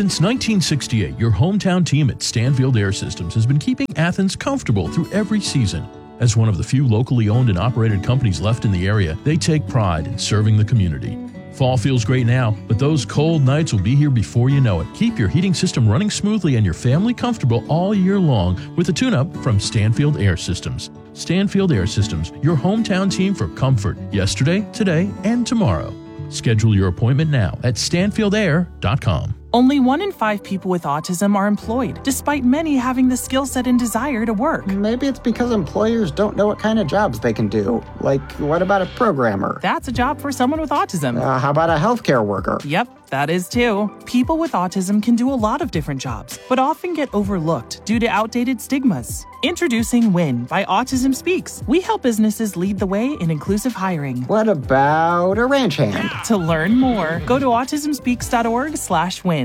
Since 1968, your hometown team at Stanfield Air Systems has been keeping Athens comfortable through every season. As one of the few locally owned and operated companies left in the area, they take pride in serving the community. Fall feels great now, but those cold nights will be here before you know it. Keep your heating system running smoothly and your family comfortable all year long with a tune-up from Stanfield Air Systems. Stanfield Air Systems, your hometown team for comfort yesterday, today, and tomorrow. Schedule your appointment now at stanfieldair.com. Only 1 in 5 people with autism are employed, despite many having the skill set and desire to work. Maybe it's because employers don't know what kind of jobs they can do. Like, what about a programmer? That's a job for someone with autism. How about a healthcare worker? Yep, that is too. People with autism can do a lot of different jobs, but often get overlooked due to outdated stigmas. Introducing WIN by Autism Speaks. We help businesses lead the way in inclusive hiring. What about a ranch hand? To learn more, go to autismspeaks.org/win.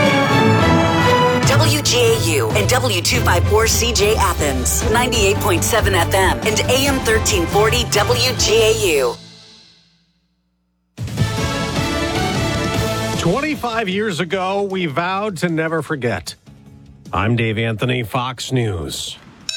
WGAU and W254CJ Athens, 98.7 FM and AM 1340 WGAU. 25 years ago, we vowed to never forget. I'm Dave Anthony, Fox News.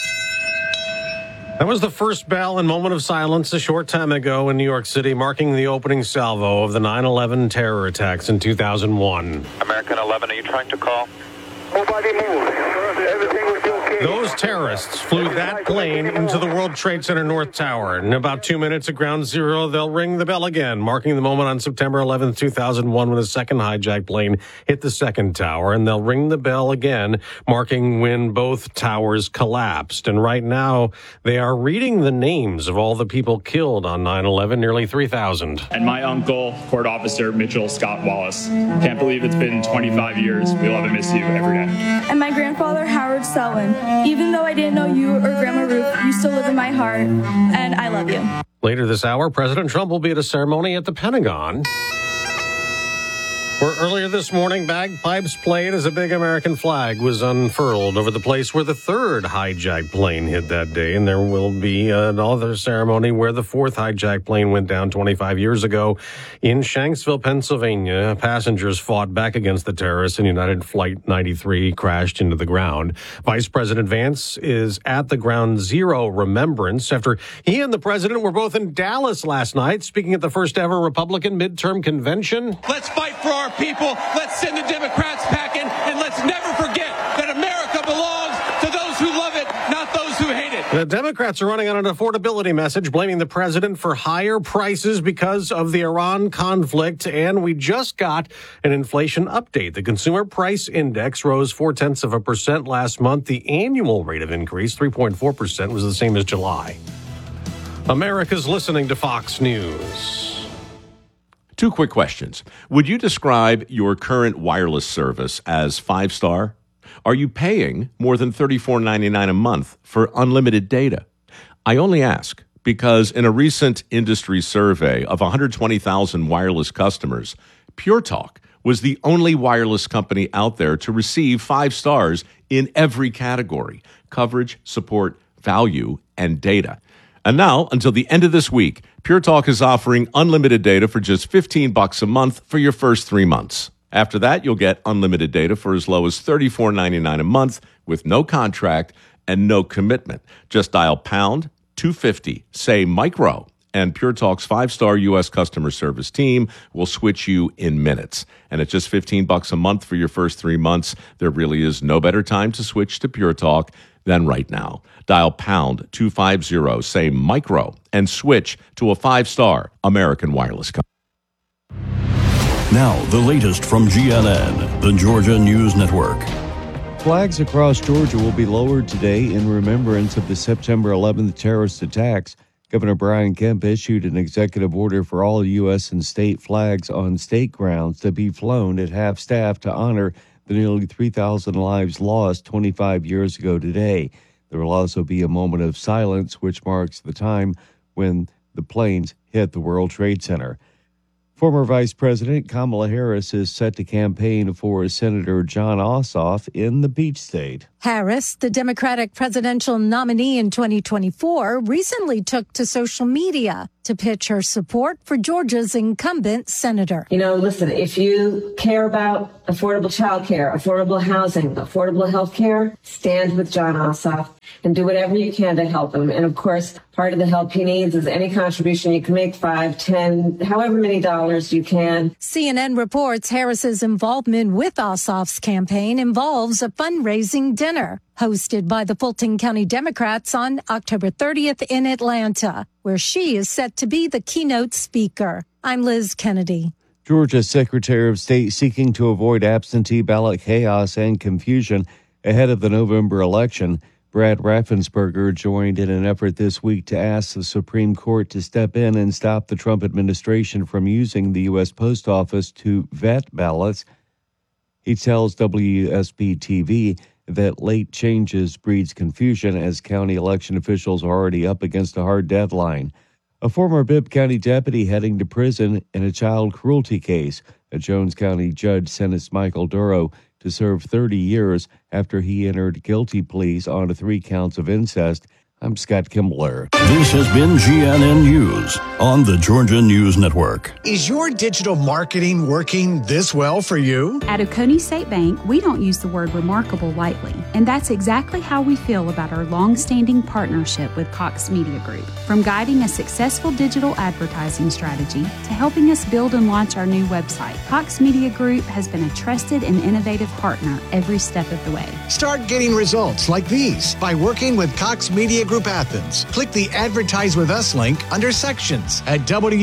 That was the first bell and moment of silence a short time ago in New York City, marking the opening salvo of the 9/11 terror attacks in 2001. American 11, are you trying to call? Nobody move. Everything will be okay. Those terrorists flew that plane into the World Trade Center North Tower. In about 2 minutes at ground zero, they'll ring the bell again, marking the moment on September 11th, 2001, when a second hijacked plane hit the second tower. And they'll ring the bell again, marking when both towers collapsed. And right now, they are reading the names of all the people killed on 9/11, nearly 3,000. And my uncle, Court Officer Mitchell Scott Wallace. Can't believe it's been 25 years. We love and miss you every day. And my grandfather, Howard Selwyn. Even though I didn't know you or Grandma Ruth, you still live in my heart, and I love you. Later this hour, President Trump will be at a ceremony at the Pentagon, where earlier this morning, bagpipes played as a big American flag was unfurled over the place where the third hijacked plane hit that day. And there will be another ceremony where the fourth hijacked plane went down 25 years ago in Shanksville, Pennsylvania. Passengers fought back against the terrorists, and United Flight 93 crashed into the ground. Vice President Vance is at the Ground Zero remembrance after he and the president were both in Dallas last night, speaking at the first ever Republican midterm convention. Let's fight for our people. Let's send the Democrats packing, and let's never forget that America belongs to those who love it, not those who hate it. The Democrats are running on an affordability message, blaming the president for higher prices because of the Iran conflict. And we just got an inflation update. The Consumer Price Index rose 0.4% last month. The annual rate of increase, 3.4%, was the same as July. America's listening to Fox News. 2 quick questions. Would you describe your current wireless service as 5-star? Are you paying more than $34.99 a month for unlimited data? I only ask because in a recent industry survey of 120,000 wireless customers, Pure Talk was the only wireless company out there to receive 5 stars in every category: coverage, support, value, and data. And now, until the end of this week, Pure Talk is offering unlimited data for just $15 a month for your first 3 months. After that, you'll get unlimited data for as low as $34.99 a month with no contract and no commitment. Just dial pound 250, say micro, and Pure Talk's 5-star U.S. customer service team will switch you in minutes. And at just $15 a month for your first 3 months, there really is no better time to switch to Pure Talk than right now. Dial pound 250, say micro, and switch to a 5-star American wireless company. Now, the latest from GNN, the Georgia News Network. Flags across Georgia will be lowered today in remembrance of the September 11th terrorist attacks. Governor Brian Kemp issued an executive order for all U.S. and state flags on state grounds to be flown at half-staff to honor the nearly 3,000 lives lost 25 years ago today. There will also be a moment of silence, which marks the time when the planes hit the World Trade Center. Former Vice President Kamala Harris is set to campaign for Senator Jon Ossoff in the Peach State. Harris, the Democratic presidential nominee in 2024, recently took to social media to pitch her support for Georgia's incumbent senator. You know, listen, if you care about affordable child care, affordable housing, affordable health care, stand with Jon Ossoff and do whatever you can to help him. And of course, part of the help he needs is any contribution you can make, $5, $10, however many dollars you can. CNN reports Harris's involvement with Ossoff's campaign involves a fundraising dinner hosted by the Fulton County Democrats on October 30th in Atlanta, where she is set to be the keynote speaker. I'm Liz Kennedy. Georgia's Secretary of State seeking to avoid absentee ballot chaos and confusion ahead of the November election. Brad Raffensperger joined in an effort this week to ask the Supreme Court to step in and stop the Trump administration from using the U.S. Post Office to vet ballots. He tells WSB-TV that late changes breeds confusion as county election officials are already up against a hard deadline. A former Bibb County deputy heading to prison in a child cruelty case. A Jones County judge sentenced Michael Duro to serve 30 years after he entered guilty pleas on 3 counts of incest. I'm Scott Kimbler. This has been GNN News on the Georgia News Network. Is your digital marketing working this well for you? At Oconee State Bank, we don't use the word remarkable lightly, and that's exactly how we feel about our long-standing partnership with Cox Media Group. From guiding a successful digital advertising strategy to helping us build and launch our new website, Cox Media Group has been a trusted and innovative partner every step of the way. Start getting results like these by working with Cox Media Group Athens. Click the Advertise With Us link under Sections at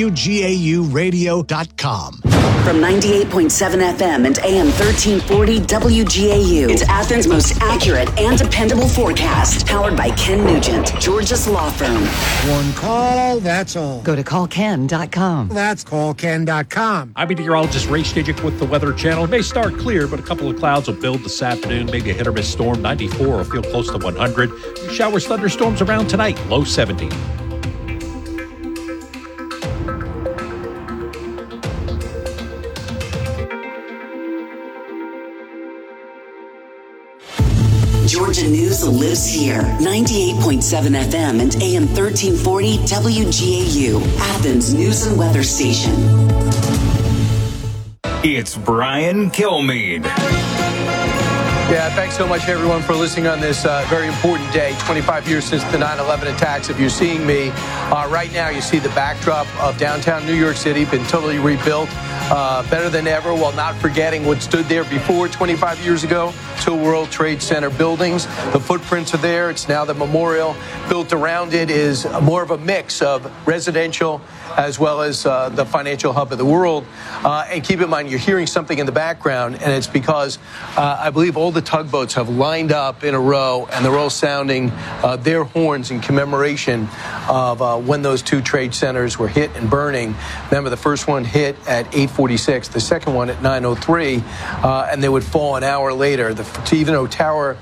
WGAUradio.com. From 98.7 FM and AM 1340 WGAU, it's Athens' most accurate and dependable forecast. Powered by Ken Nugent, Georgia's law firm. One call, that's all. Go to callken.com. That's callken.com. I'm meteorologist Ray Stidgick with the Weather Channel. It may start clear, but a couple of clouds will build this afternoon. Maybe a hit or miss storm. 94 will feel close to 100. Showers, thunderstorms around tonight. Low 70. Georgia News lives here. 98.7 FM and AM 1340 WGAU, Athens News and Weather Station. It's Brian Kilmeade. Yeah, thanks so much, everyone, for listening on this very important day. 25 years since the 9/11 attacks. If you're seeing me right now, you see the backdrop of downtown New York City, been totally rebuilt, better than ever, while not forgetting what stood there before 25 years ago. 2 World Trade Center buildings. The footprints are there. It's now the memorial. Built around it is more of a mix of residential as well as the financial hub of the world. And keep in mind, you're hearing something in the background, and it's because I believe all the tugboats have lined up in a row, and they're all sounding their horns in commemoration of when those 2 trade centers were hit and burning. Remember, the first one hit at 8:46, the second one at 9:03, and they would fall an hour later. Even though Tower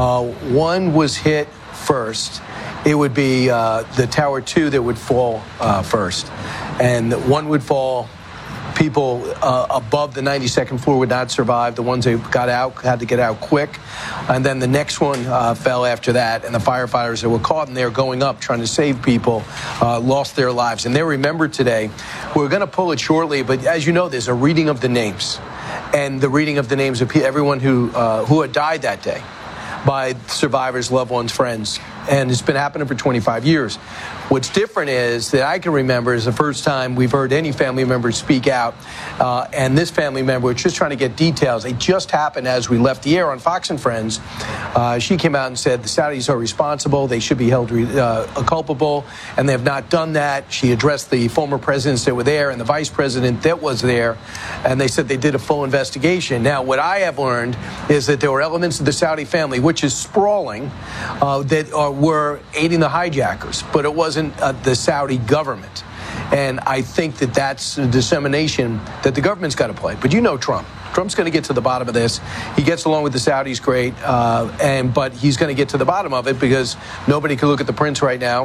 1 was hit first, it would be the Tower 2 that would fall first. And 1 would fall. People above the 92nd floor would not survive. The ones that got out had to get out quick. And then the next one fell after that. And the firefighters that were caught in there going up, trying to save people, lost their lives. And they're remembered today. We're going to pull it shortly. But as you know, there's a reading of the names. And the reading of the names of everyone who had died that day by survivors, loved ones, friends. And it's been happening for 25 years. What's different is that I can remember is the first time we've heard any family member speak out. And this family member was just trying to get details. It just happened as we left the air on Fox and Friends. She came out and said the Saudis are responsible. They should be held culpable, and they have not done that. She addressed the former presidents that were there and the vice president that was there, and they said they did a full investigation. Now, what I have learned is that there were elements of the Saudi family, which is sprawling, that were aiding the hijackers, but it wasn't the Saudi government. And I think that that's a dissemination that the government's got to play. But you know Trump. Trump's going to get to the bottom of this. He gets along with the Saudis great, but he's going to get to the bottom of it because nobody can look at the prince right now,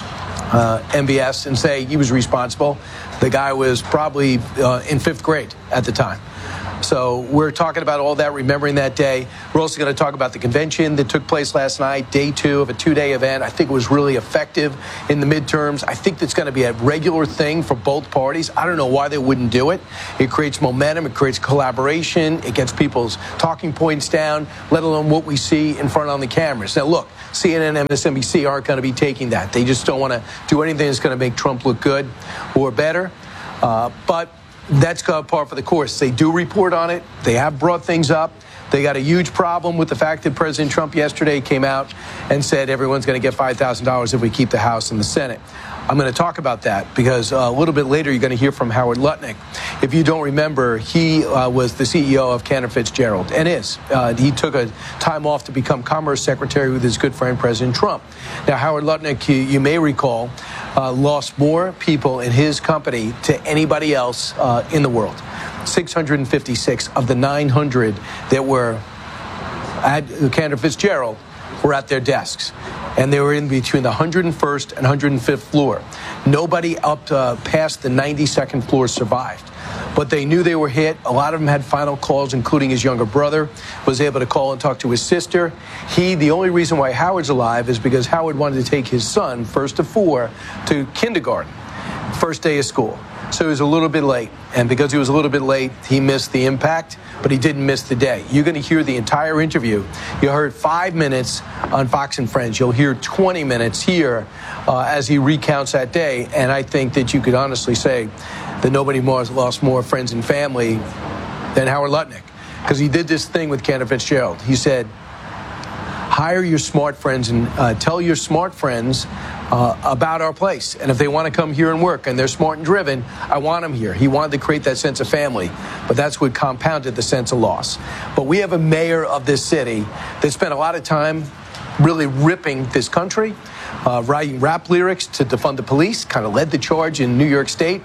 MBS, and say he was responsible. The guy was probably in 5th grade at the time. So we're talking about all that, remembering that day. We're also going to talk about the convention that took place last night, day 2 of a 2-day event. I think it was really effective in the midterms. I think that's going to be a regular thing for both parties. I don't know why they wouldn't do it. It creates momentum. It creates collaboration. It gets people's talking points down, let alone what we see in front on the cameras. Now, look, CNN and MSNBC aren't going to be taking that. They just don't want to do anything that's going to make Trump look good or better. But that's par for the course. They do report on it. They have brought things up. They got a huge problem with the fact that President Trump yesterday came out and said everyone's going to get $5,000 if we keep the House and the Senate. I'm going to talk about that because a little bit later you're going to hear from Howard Lutnick. If you don't remember, he was the CEO of Cantor Fitzgerald and is. He took a time off to become Commerce Secretary with his good friend President Trump. Now, Howard Lutnick, you may recall, lost more people in his company to anybody else in the world. 656 of the 900 that were at Cantor Fitzgerald were at their desks. And they were in between the 101st and 105th floor. Nobody up past the 92nd floor survived. But they knew they were hit. A lot of them had final calls, including his younger brother, was able to call and talk to his sister. The only reason why Howard's alive is because Howard wanted to take his son, first of 4, to kindergarten, first day of school. So he was a little bit late. And because he was a little bit late, he missed the impact, but he didn't miss the day. You're going to hear the entire interview. You heard 5 minutes on Fox and Friends. You'll hear 20 minutes here as he recounts that day. And I think that you could honestly say that nobody lost more friends and family than Howard Lutnick, because he did this thing with Cantor Fitzgerald. He said, hire your smart friends and tell your smart friends about our place. And if they want to come here and work and they're smart and driven, I want them here. He wanted to create that sense of family, but that's what compounded the sense of loss. But we have a mayor of this city that spent a lot of time really ripping this country, writing rap lyrics to defund the police, kind of led the charge in New York State.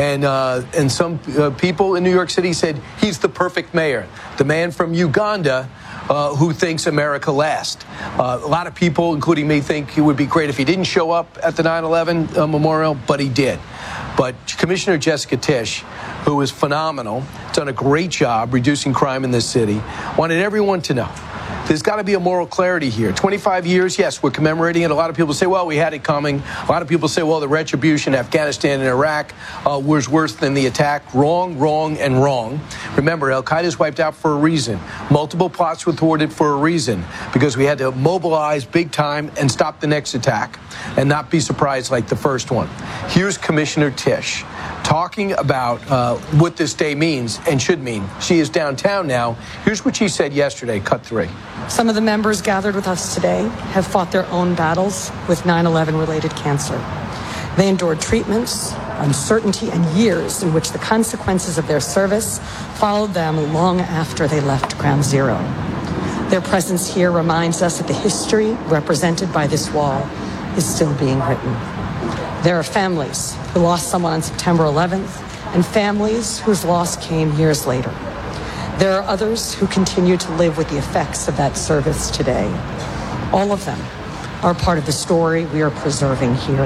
And some people in New York City said he's the perfect mayor. The man from Uganda who thinks America last. A lot of people, including me, think it would be great if he didn't show up at the 9/11 memorial, but he did. But Commissioner Jessica Tisch, who is phenomenal, done a great job reducing crime in this city, wanted everyone to know there's got to be a moral clarity here. 25 years, yes, we're commemorating it. A lot of people say, well, we had it coming. A lot of people say, well, the retribution in Afghanistan and Iraq was worse than the attack. Wrong, wrong, and wrong. Remember, Al-Qaeda's wiped out for a reason. Multiple plots were thwarted for a reason, because we had to mobilize big time and stop the next attack and not be surprised like the first one. Here's Commissioner Tisch talking about what this day means and should mean. She is downtown now. Here's what she said yesterday, cut 3. Some of the members gathered with us today have fought their own battles with 9/11-related cancer. They endured treatments, uncertainty, and years in which the consequences of their service followed them long after they left Ground Zero. Their presence here reminds us that the history represented by this wall is still being written. There are families who lost someone on September 11th and families whose loss came years later. There are others who continue to live with the effects of that service today. All of them are part of the story we are preserving here.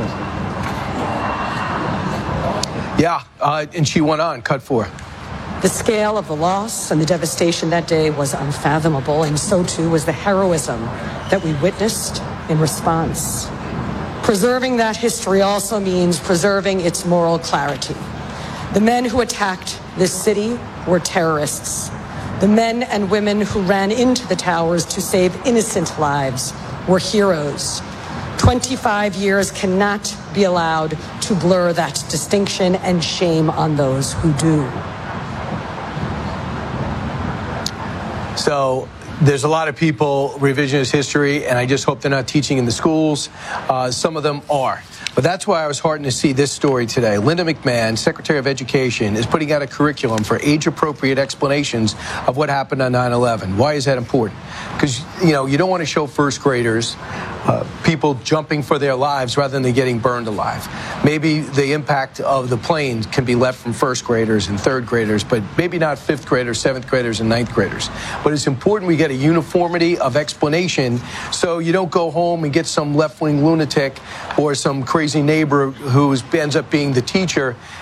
Yeah, and she went on, cut 4. The scale of the loss and the devastation that day was unfathomable, and so too was the heroism that we witnessed in response. Preserving that history also means preserving its moral clarity. The men who attacked this city were terrorists. The men and women who ran into the towers to save innocent lives were heroes. 25 years cannot be allowed to blur that distinction, and shame on those who do. So there's a lot of people revisionist history, and I just hope they're not teaching in the schools. Some of them are. But that's why I was heartened to see this story today. Linda McMahon, Secretary of Education, is putting out a curriculum for age-appropriate explanations of what happened on 9/11. Why is that important? Because, you don't want to show first graders people jumping for their lives rather than getting burned alive. Maybe the impact of the plane can be left from first graders and third graders, but maybe not fifth graders, seventh graders, and ninth graders. But it's important we get a uniformity of explanation so you don't go home and get some left-wing lunatic or some crazy neighbor who ends up being the teacher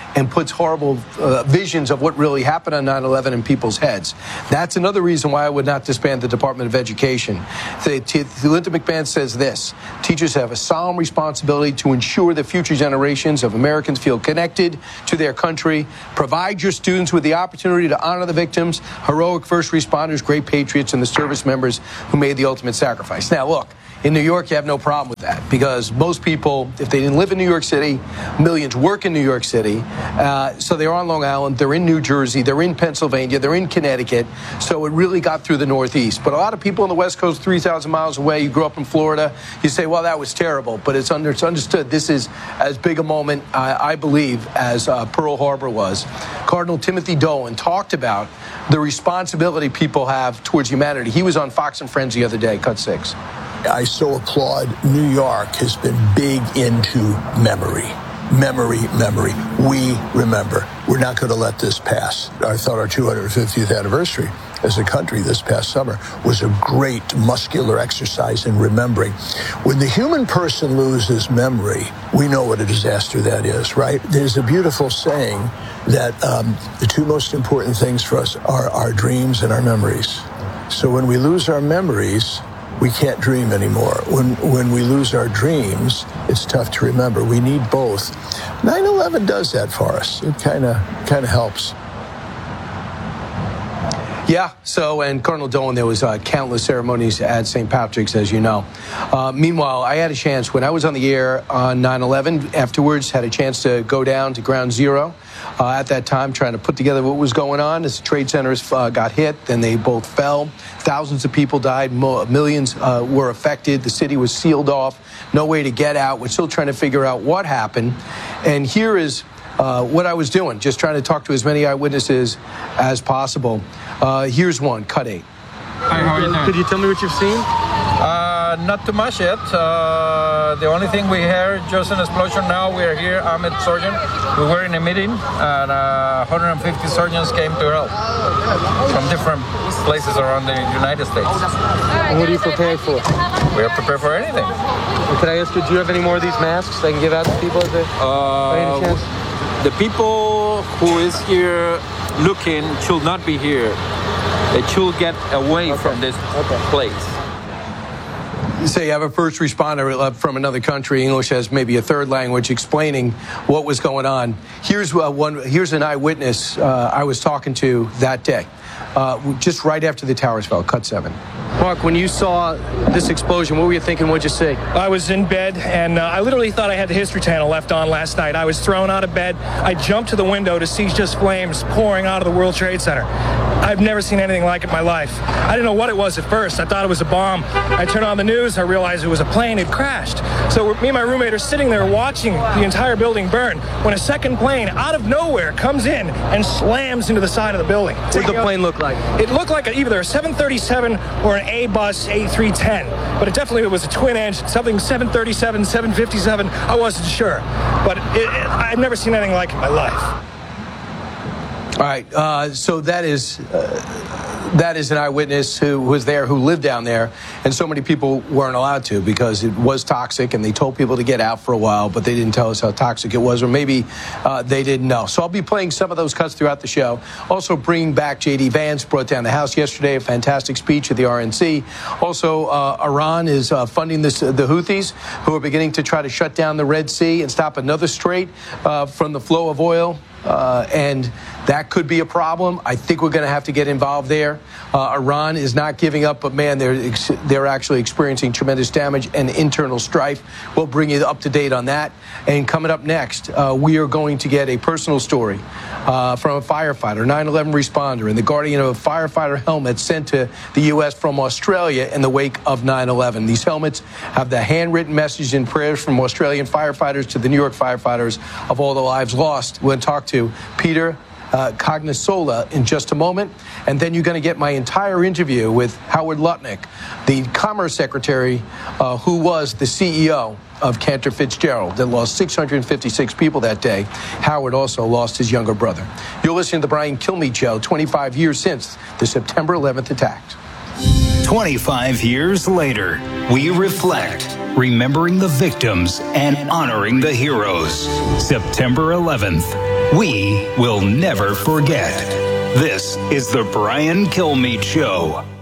and puts horrible visions of what really happened on 9/11 in people's heads. That's another reason why I would not disband the Department of Education. Linda McMahon says this: teachers have a solemn responsibility to ensure that future generations of Americans feel connected to their country. Provide your students with the opportunity to honor the victims, heroic first responders, great patriots, and the service members who made the ultimate sacrifice. Now, look, in New York, you have no problem with that because most people, if they didn't live in New York City, millions work in New York City. So they're on Long Island, they're in New Jersey, they're in Pennsylvania, they're in Connecticut. So it really got through the Northeast. But a lot of people on the West Coast, 3,000 miles away, you grew up in Florida, you say, well, that was terrible. But it's understood this is as big a moment, I believe, as Pearl Harbor was. Cardinal Timothy Dolan talked about the responsibility people have towards humanity. He was on Fox and Friends the other day, Cut 6. I so applaud. New York has been big into memory. Memory. We remember. We're not going to let this pass. I thought our 250th anniversary as a country this past summer was a great muscular exercise in remembering. When the human person loses memory, we know what a disaster that is, right? There's a beautiful saying that the two most important things for us are our dreams and our memories. So when we lose our memories, we can't dream anymore. When we lose our dreams, it's tough to remember. We need both. 9/11 does that for us. It kind of helps. Yeah, so, and Cardinal Dolan, there was countless ceremonies at St. Patrick's, as you know. Meanwhile, I had a chance, when I was on the air on 9/11, afterwards, had a chance to go down to Ground Zero at that time, trying to put together what was going on as the trade centers got hit, then they both fell. Thousands of people died, millions were affected. The city was sealed off, no way to get out. We're still trying to figure out what happened. And here is what I was doing, just trying to talk to as many eyewitnesses as possible. Here's one, Cut 8. Hi, how are you doing? Could you tell me what you've seen? Not too much yet. The only thing we heard, just an explosion now. We are here, Ahmed Surgeon. We were in a meeting and 150 surgeons came to help from different places around the United States. And what are you prepared for? We are prepared for anything. Can I ask you, do you have any more of these masks I can give out to people? By any chance? The people who is here looking should not be here. They should get away from this place. Say you have a first responder from another country, English as maybe a third language, explaining what was going on. Here's an eyewitness I was talking to that day, just right after the towers fell, Cut 7. Mark, when you saw this explosion, what were you thinking? What'd you see? I was in bed, and I literally thought I had the History Channel left on last night. I was thrown out of bed. I jumped to the window to see just flames pouring out of the World Trade Center. I've never seen anything like it in my life. I didn't know what it was at first. I thought it was a bomb. I turned on the news. I realized it was a plane. It crashed. So me and my roommate are sitting there watching the entire building burn when a second plane out of nowhere comes in and slams into the side of the building. What did the plane look like? It looked like either a 737 or an A-bus A310, but it definitely was a twin engine, something 737, 757. I wasn't sure, but I've never seen anything like it in my life. All right, so that is an eyewitness who was there, who lived down there, and so many people weren't allowed to because it was toxic, and they told people to get out for a while, but they didn't tell us how toxic it was, or maybe they didn't know. So I'll be playing some of those cuts throughout the show. Also bringing back J.D. Vance, brought down the House yesterday, a fantastic speech at the RNC. Also, Iran is funding the Houthis, who are beginning to try to shut down the Red Sea and stop another strait from the flow of oil. And that could be a problem. I think we're going to have to get involved there. Iran is not giving up, but man, they're actually experiencing tremendous damage and internal strife. We'll bring you up to date on that. And coming up next, we are going to get a personal story from a firefighter, 9/11 responder, and the guardian of a firefighter helmet sent to the U.S. from Australia in the wake of 9/11. These helmets have the handwritten messages and prayers from Australian firefighters to the New York firefighters of all the lives lost. We'll talk to Peter Cognasola in just a moment. And then you're going to get my entire interview with Howard Lutnick, the Commerce Secretary who was the CEO of Cantor Fitzgerald that lost 656 people that day. Howard also lost his younger brother. You're listening to the Brian Kilmeade Show, 25 years since the September 11th attacks. 25 years later, we reflect, remembering the victims and honoring the heroes. September 11th. we will never forget. This is the Brian Kilmeade Show.